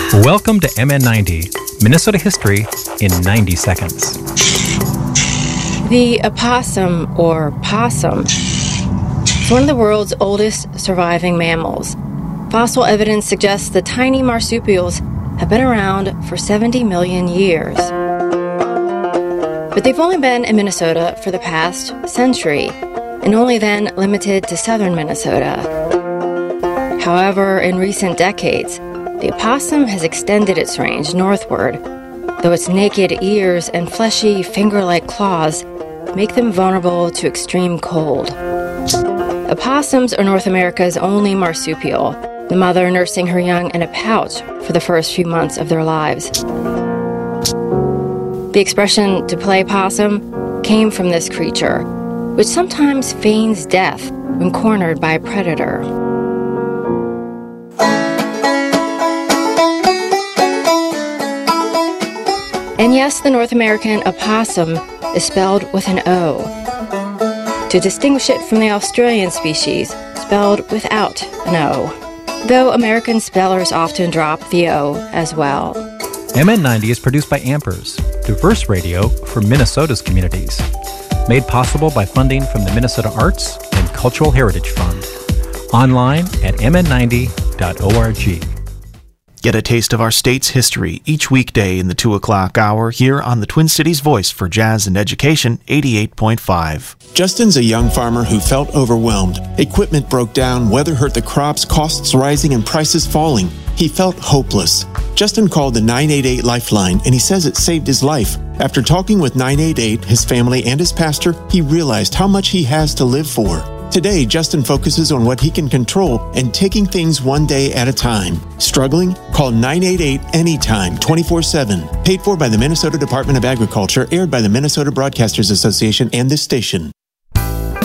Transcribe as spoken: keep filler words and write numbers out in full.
Welcome to M N ninety, Minnesota History in ninety seconds. The opossum, or possum, is one of the world's oldest surviving mammals. Fossil evidence suggests the tiny marsupials have been around for seventy million years. But they've only been in Minnesota for the past century, and only then limited to southern Minnesota. However, in recent decades, the opossum has extended its range northward, though its naked ears and fleshy finger-like claws make them vulnerable to extreme cold. Opossums are North America's only marsupial, the mother nursing her young in a pouch for the first few months of their lives. The expression "to play possum" came from this creature, which sometimes feigns death when cornered by a predator. And yes, the North American opossum is spelled with an O, to distinguish it from the Australian species, spelled without an O, though American spellers often drop the O as well. M N ninety is produced by Ampers, diverse radio for Minnesota's communities. Made possible by funding from the Minnesota Arts and Cultural Heritage Fund. Online at m n ninety dot org. Get a taste of our state's history each weekday in the two o'clock hour here on the Twin Cities Voice for Jazz and Education, eighty-eight point five. Justin's a young farmer who felt overwhelmed. Equipment broke down, weather hurt the crops, costs rising, and prices falling. He felt hopeless. Justin called the nine eight eight Lifeline, and he says it saved his life. After talking with nine eight eight, his family, and his pastor, he realized how much he has to live for. Today, Justin focuses on what he can control and taking things one day at a time. Struggling? Call nine eight eight anytime, twenty-four seven. Paid for by the Minnesota Department of Agriculture, aired by the Minnesota Broadcasters Association and this station.